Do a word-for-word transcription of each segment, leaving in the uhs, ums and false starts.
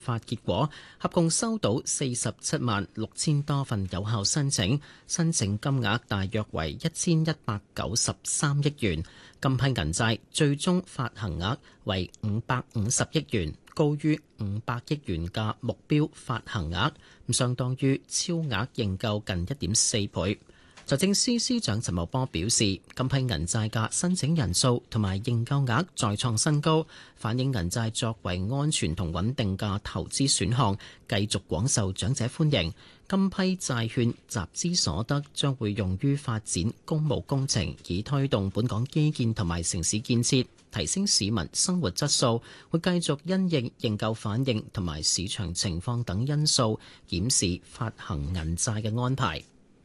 發結果，合共收到四十七萬六千多份有效申請，申請金額大約為一千一百九十三億元。今批銀債最終發行額為五百五十億元，高於五百億元嘅目標發行額，咁相當於超額認購近一點四倍。財政司司長陳茂波表示，今批銀債嘅申請人數同埋認購額再創新高，反映銀債作為安全同穩定嘅投資選項，繼續廣受長者歡迎。今批債券集資所得將會用於發展公務工程，以推動本港基建同埋城市建設，提升市民生活質素。會繼續因應認購反應同埋市場情況等因素，檢視發行銀債嘅安排。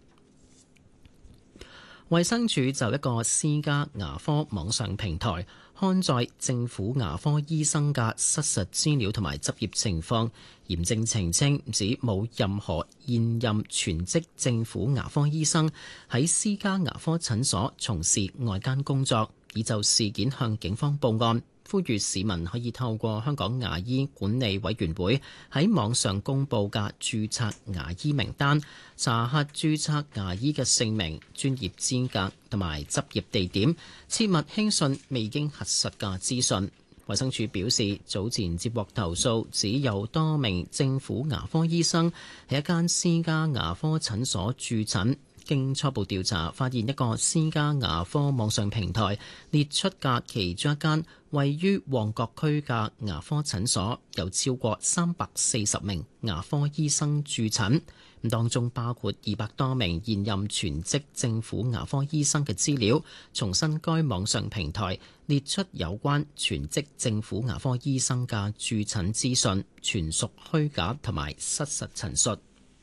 衛生署就一個私家牙科網上平台刊載政府牙科醫生嘅失實資料同埋執業情況，嚴正澄清指冇任何現任全職政府牙科醫生喺私家牙科診所從事外間工作，已就事件向警方報案。呼籲市民可以透過香港牙醫管理委員會喺網上公佈嘅註冊牙醫名單，查核註冊牙醫嘅姓名、專業資格同埋執業地點，切勿輕信未經核實嘅資訊。衛生署表示，早前接獲投訴，指有多名政府牙科醫生喺一間私家牙科診所駐診。經初步調查，發現一個私家牙科網上平台列出嘅其中一間位於旺角區嘅牙科診所，有超過三百四十名牙科醫生駐診，咁當中包括二百多名現任全職政府牙科醫生嘅資料。重申該網上平台列出有關全職政府牙科醫生嘅駐診資訊，全屬虛假同埋失實陳述。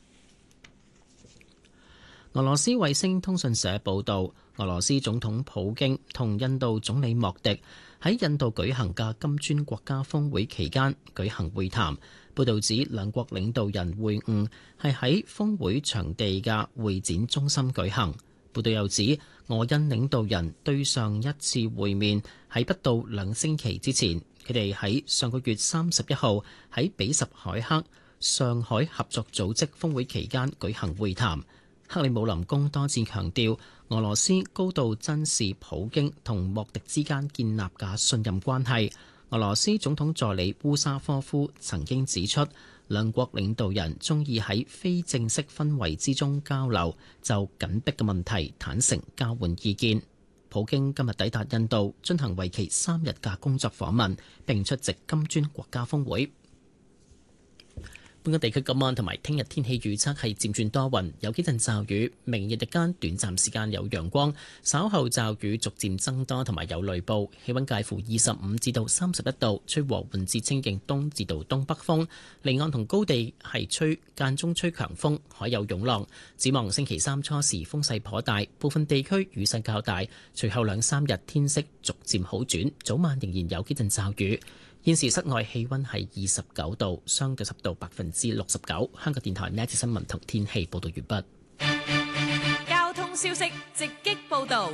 俄羅斯衛星通訊社報導，俄羅斯總統普京同印度總理莫迪喺印度舉行嘅金磚國家峰會期間舉行會談。報導指兩國領導人會晤係喺峰會場地嘅會展中心舉行。報導又指，俄印領導人對上一次會面喺不到兩星期之前，佢哋喺上個月三十一號喺比什凱克上海合作組織峰會期間舉行會談。克里姆林宮多次強調，俄羅斯高度珍視普京同莫迪之間建立嘅信任關係。俄羅斯總統助理烏沙科夫曾經指出，兩國領導人鍾意喺非正式氛圍之中交流，就緊迫嘅問題坦誠交換意見。普京今日抵達印度，進行為期三日嘅工作訪問，並出席金磚國家峰會。本港地區今晚同埋聽日天氣預測係漸轉多雲，有幾陣驟雨。明日日間短暫時間有陽光，稍後驟雨逐漸增多，同埋有雷暴。氣溫介乎二十五至到三十一度，吹和緩至清勁東至到東北風。離岸同高地係吹間中吹強風，海有湧浪。展望星期三初時風勢頗大，部分地區雨勢較大。隨後兩三日天色逐漸好轉，早晚仍然有幾陣驟雨。現時室外氣溫係二十九度，相對濕度百分之六十九。香港電台呢一節新聞同天氣報道完畢。 交通消息直擊報道。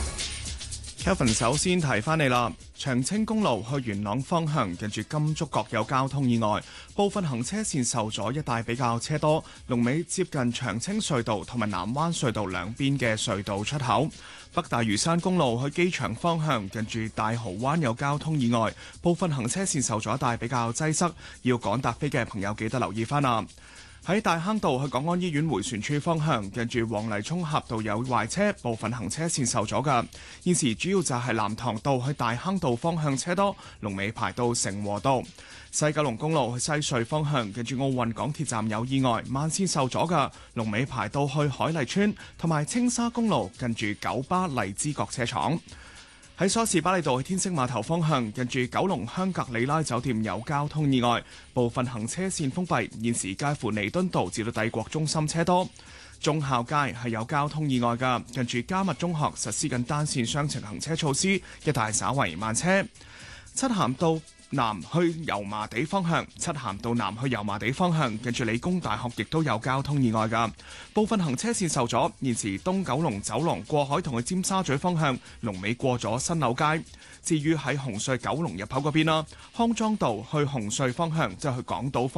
Kevin 首先提翻你啦，長青公路去元朗方向近住金竹角有交通意外，部分行車線受阻，一帶比較車多，龍尾接近長青隧道同埋南灣隧道兩邊嘅隧道出口。北大嶼山公路去機場方向近住大蠔灣有交通意外，部分行車線受阻，一帶比較擠塞，要趕搭飛嘅朋友記得留意翻啦。喺大坑道去港安醫院迴旋處方向，近住黃泥涌峽道有壞車，部分行車線受阻㗎。現時主要就係藍塘道去大坑道方向車多，龍尾排到成和道。西九龍公路去西隧方向，近住奧運港鐵站有意外，慢線受阻㗎，龍尾排到去海麗村，同埋青沙公路近住九巴荔枝角車廠。喺梳士巴利道去天星碼頭方向，近住九龍香格里拉酒店有交通意外，部分行車線封閉，現時介乎彌敦道至到帝國中心車多。忠孝街係有交通意外㗎，近住迦密中學實施緊單線雙程行車措施，一帶稍為慢車。漆咸道南去油麻地方向，漆咸道南去油麻地方向，跟住理工大學亦都有交通意外㗎，部分行車線受阻。現時東九龍走廊過海同去尖沙咀方向，龍尾過咗新柳街。至於喺紅隧九龍入口嗰邊啦，康莊道去紅隧方向，即係去港島方